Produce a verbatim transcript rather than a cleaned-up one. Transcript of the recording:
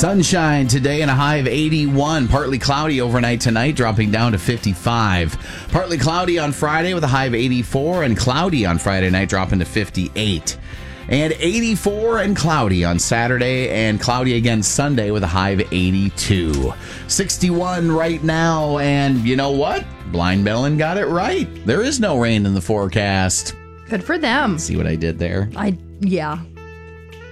Sunshine today and a high of eighty-one. Partly cloudy overnight tonight, dropping down to fifty-five. Partly cloudy on Friday with a high of eighty-four, and cloudy on Friday night, dropping to fifty-eight. And eighty-four and cloudy on Saturday, and cloudy again Sunday with a high of eighty-two. sixty-one right now, and you know what? Blind Melon got it right. There is no rain in the forecast. Good for them. See what I did there? I, yeah.